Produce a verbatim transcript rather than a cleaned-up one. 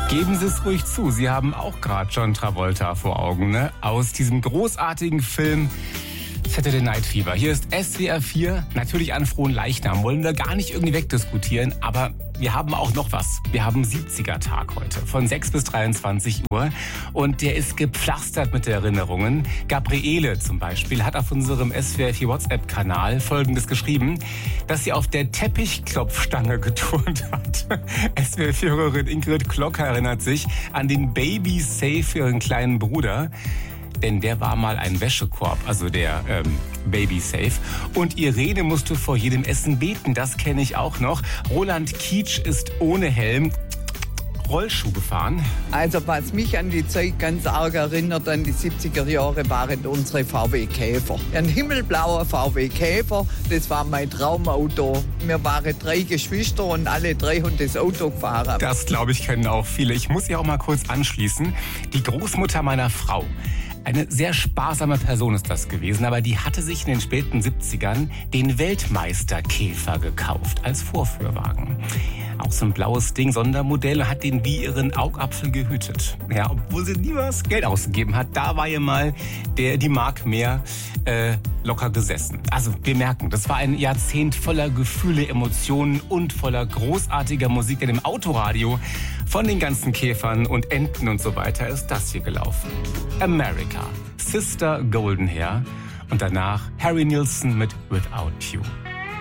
Geben Sie es ruhig zu, Sie haben auch gerade John Travolta vor Augen, ne? Aus diesem großartigen Film Saturday Night Fever. Hier ist S W R vier, natürlich an frohen Leichnam. Wollen wir gar nicht irgendwie wegdiskutieren, aber wir haben auch noch was. Wir haben siebziger-Tag heute, von sechs bis dreiundzwanzig Uhr. Und der ist gepflastert mit Erinnerungen. Gabriele zum Beispiel hat auf unserem S W R vier WhatsApp-Kanal Folgendes geschrieben, dass sie auf der Teppichklopfstange geturnt hat. S W R vier-Hörerin Ingrid Klocker erinnert sich an den Baby-Safe für ihren kleinen Bruder. Denn der war mal ein Wäschekorb, also der ähm, Baby-Safe. Und Irene musste vor jedem Essen beten, das kenne ich auch noch. Roland Kietsch ist ohne Helm Rollschuh gefahren. Also was mich an die Zeit ganz arg erinnert, an die siebziger Jahre, waren unsere V W Käfer. Ein himmelblauer V W Käfer, das war mein Traumauto. Wir waren drei Geschwister und alle drei haben das Auto gefahren. Das, glaube ich, kennen auch viele. Ich muss ja auch mal kurz anschließen. Die Großmutter meiner Frau. Eine sehr sparsame Person ist das gewesen, aber die hatte sich in den späten siebzigern den Weltmeisterkäfer gekauft als Vorführwagen. Auch so ein blaues Ding, Sondermodell, hat den wie ihren Augapfel gehütet. Ja, obwohl sie nie was Geld ausgegeben hat, da war ihr mal der, die Mark mehr äh, locker gesessen. Also wir merken, das war ein Jahrzehnt voller Gefühle, Emotionen und voller großartiger Musik. Denn im Autoradio von den ganzen Käfern und Enten und so weiter ist das hier gelaufen. America, Sister Golden Hair und danach Harry Nilsson mit Without You.